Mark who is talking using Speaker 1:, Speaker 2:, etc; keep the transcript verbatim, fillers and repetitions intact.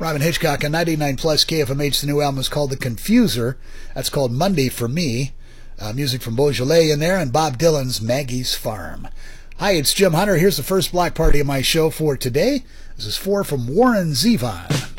Speaker 1: Robin Hitchcock on ninety-nine plus K F M H. The new album is called The Confuser. That's called Monday for Me. Uh, music from Beaujolais in there, and Bob Dylan's Maggie's Farm. Hi, it's Jim Hunter. Here's the first block party of my show for today. This is four from Warren Zevon.